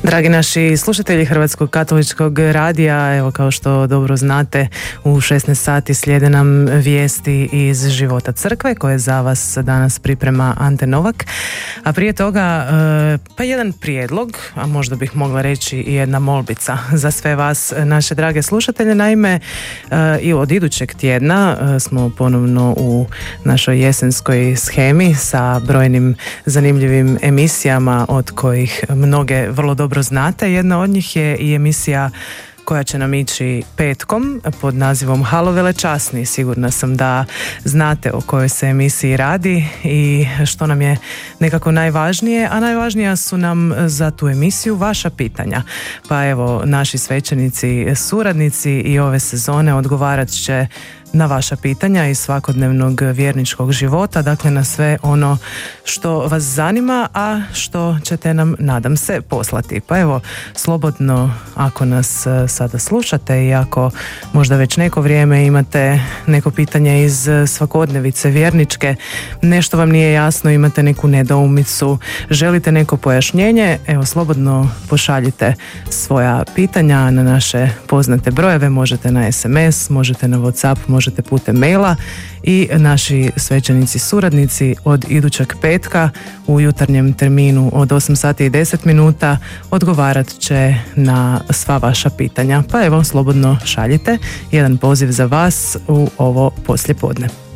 Dragi naši slušatelji Hrvatskog katoličkog radija, evo kao što dobro znate, u 16 sati slijede nam vijesti iz života crkve koje za vas danas priprema Ante Novak. A prije toga pa jedan prijedlog, a možda bih mogla reći i jedna molbica za sve vas, naše drage slušatelje. Naime, i od idućeg tjedna smo ponovno u našoj jesenskoj shemi sa brojnim zanimljivim emisijama od kojih mnoge vrlo dobro znate. Jedna od njih je i emisija koja će nam ići petkom pod nazivom Halo velečasni. Sigurna sam da znate o kojoj se emisiji radi i što nam je nekako najvažnije, a najvažnija su nam za tu emisiju vaša pitanja. Pa evo, naši svećenici, suradnici i ove sezone odgovarat će na vaša pitanja iz svakodnevnog vjerničkog života, dakle na sve ono što vas zanima, a što ćete nam, nadam se, poslati. Pa evo, slobodno, ako nas sada slušate i ako možda već neko vrijeme imate neko pitanje iz svakodnevice vjerničke, nešto vam nije jasno, imate neku nedoumicu, želite neko pojašnjenje, evo, slobodno pošaljite svoja pitanja na naše poznate brojeve, možete na SMS, možete na WhatsApp, možete putem maila i naši svećenici suradnici od idućeg petka u jutarnjem terminu od 8 sati i 10 minuta odgovarat će na sva vaša pitanja. Pa evo, slobodno šaljite, jedan poziv za vas u ovo poslijepodne.